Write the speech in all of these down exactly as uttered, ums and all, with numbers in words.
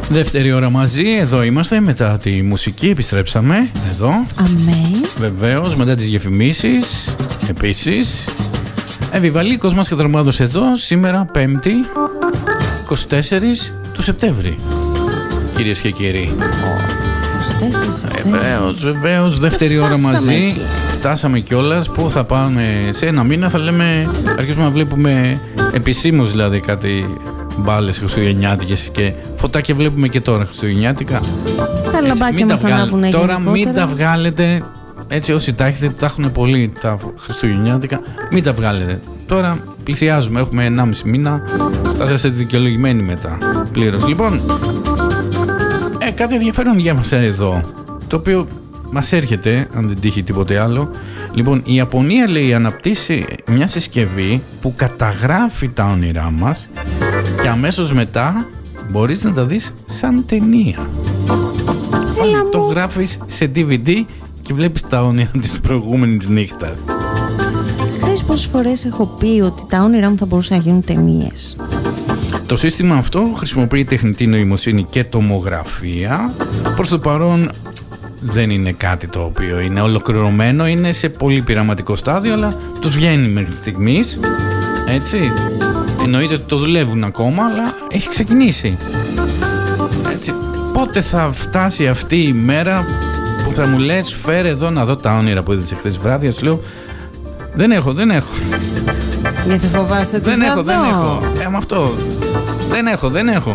Δεύτερη ώρα μαζί, εδώ είμαστε, μετά τη μουσική επιστρέψαμε, εδώ. Αμέ. Βεβαίως, μετά τις διαφημίσεις, επίσης. Επιβαλίκος μας και δρομάδος εδώ, σήμερα πέμπτη, είκοσι τέσσερις του Σεπτέμβρη. Κυρίες και κύριοι. είκοσι τέσσερις Βεβαίως, βεβαίως, δεύτερη ώρα μαζί. Εκεί. Φτάσαμε κιόλας, που θα πάμε σε ένα μήνα, θα λέμε, αρχίσουμε να βλέπουμε επισήμως δηλαδή κάτι μπάλες χριστουγεννιάτικες και φωτάκια βλέπουμε και τώρα χριστουγεννιάτικα. Τα λαμπάκια μας ανάβουν. Τώρα μην τα βγάλετε, έτσι όσοι τα έχετε, τα έχουν πολύ τα χριστουγεννιάτικα, μην τα βγάλετε. Τώρα πλησιάζουμε, έχουμε ενάμιση μήνα, θα είστε δικαιολογημένοι μετά πλήρως. Λοιπόν, ε, κάτι ενδιαφέρον διάβασα εδώ, το οποίο μας έρχεται, αν δεν τύχει τίποτε άλλο. Λοιπόν, η Ιαπωνία, λέει, αναπτύσσει μια συσκευή που καταγράφει τα όνειρά μας και αμέσως μετά μπορείς να τα δεις σαν ταινία. Έλα, το γράφεις σε ντι βι ντι και βλέπεις τα όνειρα της προηγούμενης νύχτας. Ξέρεις πόσες φορές έχω πει ότι τα όνειρά μου θα μπορούσαν να γίνουν ταινίες? Το σύστημα αυτό χρησιμοποιεί τεχνητή νοημοσύνη και τομογραφία. Προς το παρόν δεν είναι κάτι το οποίο είναι ολοκληρωμένο, είναι σε πολύ πειραματικό στάδιο, αλλά τους βγαίνει μέχρι στιγμής, έτσι. Εννοείται ότι το δουλεύουν ακόμα, αλλά έχει ξεκινήσει. Έτσι. Πότε θα φτάσει αυτή η μέρα που θα μου λες, φέρε εδώ να δω τα όνειρα που είδες χθες βράδυ? Ας λέω, δεν έχω, δεν έχω. Γιατί φοβάσαι ότι δεν θα έχω, δω. δεν έχω. Ε, με αυτό. Δεν έχω, δεν έχω.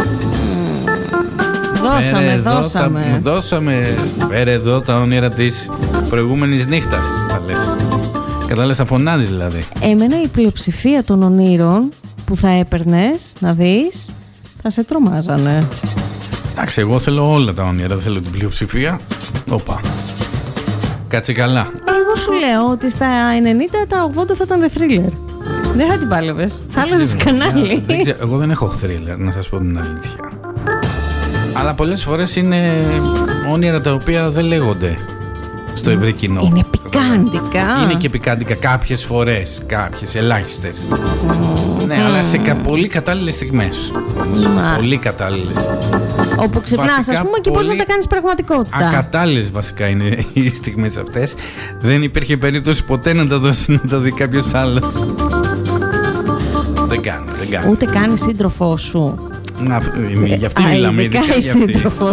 Δώσαμε, Φέρε δώσαμε. Εδώ τα, δώσαμε. Φέρε εδώ τα όνειρα της προηγούμενης νύχτας, θα λες. Κατάλαβες, θα φωνάζεις δηλαδή. Εμένα η πλειοψηφία των ονείρων που θα έπαιρνες να δεις θα σε τρομάζανε. Εντάξει, εγώ θέλω όλα τα όνειρα, δεν θέλω την πλειοψηφία. Όπα. Κάτσε καλά. Εγώ σου λέω ότι στα ενενήντα τα ογδόντα θα ήταν θρίλερ. Δεν θα την πάλευες. Θα άλλαζες κανάλι. Δεν ξέρω, εγώ δεν έχω θρίλερ, να σας πω την αλήθεια. Αλλά πολλές φορές είναι όνειρα τα οποία δεν λέγονται στο ευρύ κοινό. Είναι πικάντικα. Είναι και πικάντικα κάποιες φορές, κάποιες ελάχιστες. Mm. Ναι, αλλά σε κα, πολύ κατάλληλες στιγμές. Μα. Πολύ κατάλληλες. Όπου ξυπνάς, βασικά, ας πούμε, και πώς να τα κάνεις πραγματικότητα. Ακατάλληλες βασικά είναι οι στιγμές αυτές. Δεν υπήρχε περίπτωση ποτέ να τα δώσει να τα δει κάποιος άλλος. Δεν κάνει, δεν κάνει. Ούτε κάνει σύντροφό σου. Να, για αυτή μιλάμε, ειδικά για αυτή.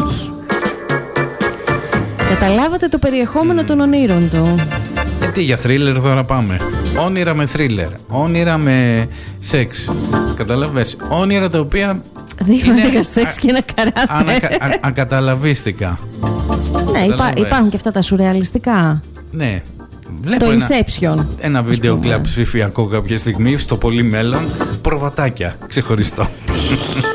Καταλάβατε το περιεχόμενο mm. των ονείρων του. Ε, τι, για θρίλερ τώρα πάμε. Όνειρα με θρίλερ. Όνειρα με σεξ. Καταλαβες. Όνειρα τα οποία δύο είναι σεξ και ένα καράτε. Ακαταλαβίστηκα. Ναι, υπά, υπάρχουν και αυτά τα σουρεαλιστικά. Ναι. Το ένα, Inception. Ένα βίντεο κλαμπ ψηφιακό κάποια στιγμή, στο πολύ μέλλον. Προβατάκια, ξεχωριστό.